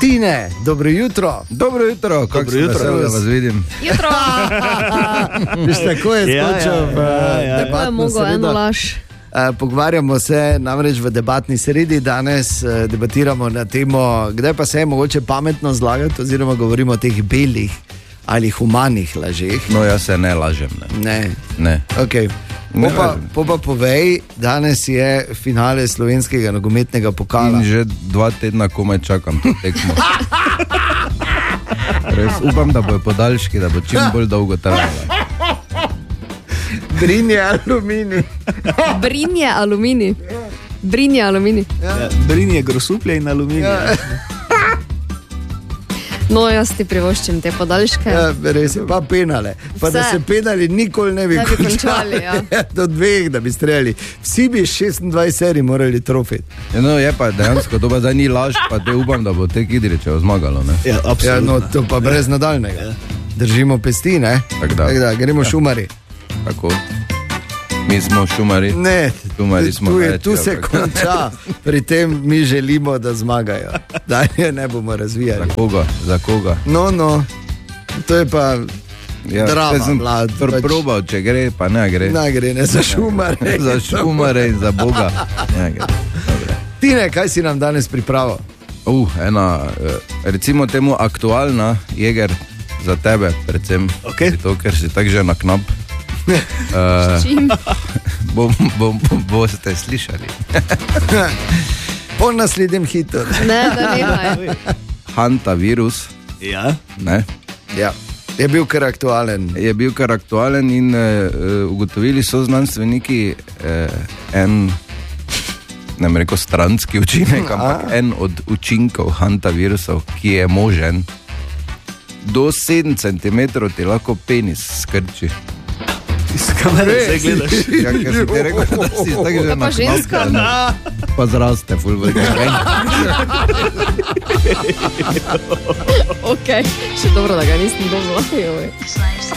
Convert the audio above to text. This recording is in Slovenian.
Tine, dobro jutro. Dobro jutro, kako se vesel, da vas vidim. Jutro. Viš, tako je skočil v Tako je mogel eno laž. Pogovarjamo se namreč v debatni sredi, danes debatiramo na temo, kdaj pa se je mogoče pametno zlagati, oziroma govorimo o teh belih ali humanih lažeh. No, jaz se ne lažem. Ne. Okay. Pa povej, danes je finale slovenskega nogometnega pokala. In že 2 tedna komaj čakam to tekmo. Res upam, da bojo podaljški, da bo čim bolj dolgo trajalo. Brinje aluminij. Brinje aluminij. Brinje grosuplje in aluminij. No, jaz ti privoščim te podaljške. Ja, res je, pa penale. Pa da se penali nikoli ne bi končali. Do 2, da bi streljali. Vsi bi 26 serij morali trofiti. No, je pa dejansko, to pa zdaj ni laž, pa te upam, da bo te Kidričevo zmagalo. Ne? Ja, absolutno. Ja, no, to pa brez nadaljnega. Držimo pesti, ne? Tako da, gremo šumari. Tako. Mi smo šumari. Ne, šumari smo tu se konča. Pri tem mi želimo, da zmagajo. Dalje ne bomo razvijali. Za koga? No. To je pa drama. Sem probal, če gre, pa ne gre. Ne gre, ne za šumare. Za šumare in za Boga. Ne gre. Tine, kaj si nam danes pripravil? Ena, recimo temu aktualna, Jeger, za tebe predvsem. Okay. To, ker si tak že na knap. Čim? Boste slišali. Po naslednjem hitu. Ne. Hantavirus. Ja. Ne? Ja. Je bil kar aktualen. Je bil kar aktualen in ugotovili so znanstveniki en, ne bom rekel stranski učinek, ampak en od učinkov hantavirusov, ki je možen. Do 7 cm ti lahko penis skrči. Iz kamere se gledaš. Ja, ker si ti rekel, da si tako že pa ženska. Pa zraste ful velike. Ok, še dobro, da ga nisem dobila.